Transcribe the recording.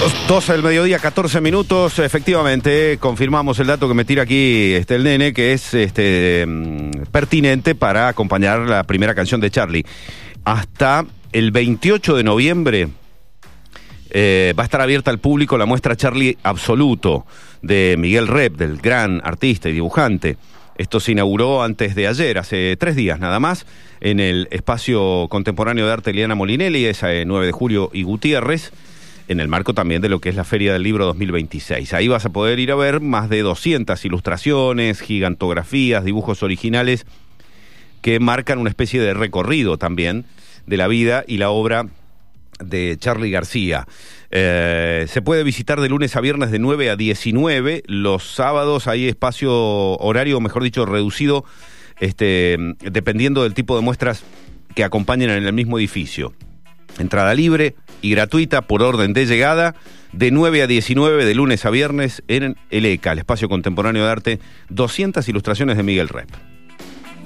12 del mediodía, 14 minutos, efectivamente, confirmamos el dato que me tira aquí el nene, que es pertinente para acompañar la primera canción de Charly. Hasta el 28 de noviembre va a estar abierta al público la muestra Charly Absoluto de Miguel Rep, del gran artista y dibujante. Esto se inauguró antes de ayer, hace 3 días nada más, en el Espacio Contemporáneo de Arte Eliana Molinelli, esa 9 de julio y Gutiérrez, en el marco también de lo que es la Feria del Libro 2026. Ahí vas a poder ir a ver más de 200 ilustraciones, gigantografías, dibujos originales que marcan una especie de recorrido también de la vida y la obra de Charly García. Se puede visitar de lunes a viernes de 9 a 19. Los sábados hay espacio horario, mejor dicho, reducido, dependiendo del tipo de muestras que acompañen en el mismo edificio. Entrada libre y gratuita por orden de llegada, de 9 a 19 de lunes a viernes en el ECA, el Espacio Contemporáneo de Arte, 200 ilustraciones de Miguel Rep.